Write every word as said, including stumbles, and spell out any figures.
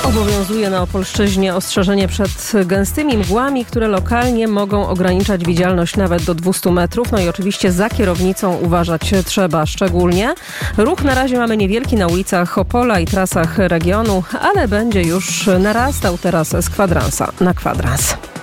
Obowiązuje na Opolszczyźnie ostrzeżenie przed gęstymi mgłami, które lokalnie mogą ograniczać widzialność nawet do dwieście metrów. No i oczywiście za kierownicą uważać trzeba szczególnie. Ruch na razie mamy niewielki na ulicach Opola i trasach regionu, ale będzie już narastał teraz z kwadransa na kwadrans.